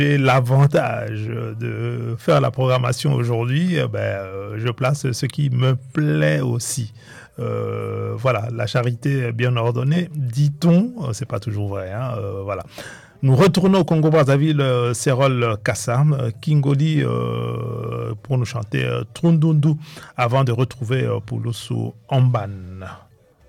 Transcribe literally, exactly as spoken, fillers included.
J'ai l'avantage de faire la programmation aujourd'hui, eh ben, je place ce qui me plaît aussi. Euh, voilà, la charité bien ordonnée, dit-on, c'est pas toujours vrai, hein, euh, voilà. Nous retournons au Congo-Brazzaville, euh, Serol Kassam, euh, Kingoli, euh, pour nous chanter euh, Trundundu, avant de retrouver euh, Poulousou Amban.